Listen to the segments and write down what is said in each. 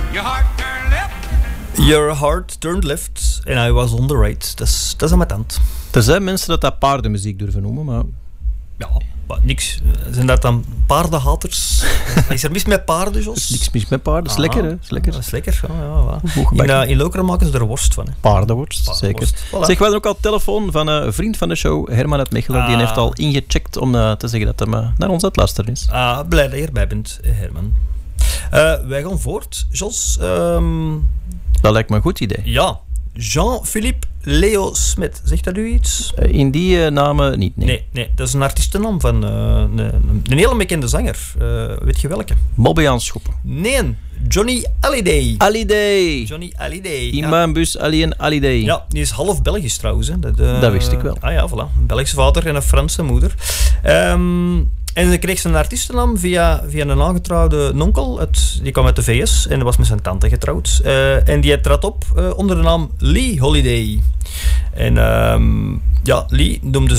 Your heart turned left and I was on the right. Dat is ambetant. Er zijn mensen dat paardenmuziek durven noemen, maar... Ja, maar niks. Zijn dat dan paardenhaters? Is er mis met paarden, Jos? Niks mis met paarden. Dat is lekker, hè? Is lekker. Dat is lekker, ja. In Lokeren maken ze er worst van. Hè. Paardenworst, zeker. Voilà. Zeg, we hadden ook al telefoon van een vriend van de show, Herman uit Mechelen. Die heeft al ingecheckt om te zeggen dat hij naar ons aan het luisteren is. Blij dat je erbij bent, Herman. Wij gaan voort, Jos. Dat lijkt me een goed idee. Ja. Jean-Philippe Leo Smit. Zegt dat u iets? In die namen niet, nee. Nee. Dat is een artiestennaam van een hele bekende zanger. Weet je welke? Mobbejan Schoppen. Nee, Johnny Hallyday. Johnny Hallyday. In mijn bus alleen Hallyday. Ja, die is half Belgisch trouwens. Hè. Dat wist ik wel. Ah ja, voilà. Een Belgische vader en een Franse moeder. En hij kreeg zijn artiestennaam via een aangetrouwde nonkel. Die kwam uit de VS en was met zijn tante getrouwd. En die trad op onder de naam Lee Holiday. En Lee noemde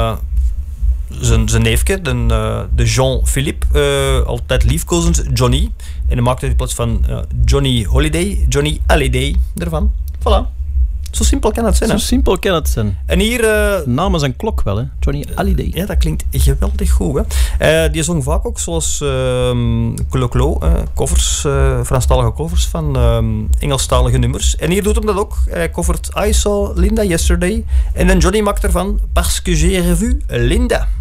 zijn neefje, de Jean-Philippe, altijd liefkozend Johnny. En hij maakte in plaats van Johnny Holiday, Johnny Hallyday ervan. Voilà. Zo simpel kan het zijn, hè? Zo simpel kan het zijn. En hier... naam is een klok wel, hè? Johnny Hallyday. Ja, dat klinkt geweldig goed, hè? Die zong vaak ook, zoals Clo-Clo, covers, Franstalige covers van Engelstalige nummers. En hier doet hem dat ook. Hij covert I Saw Linda Yesterday. En dan Johnny maakt ervan Parce que j'ai revu Linda.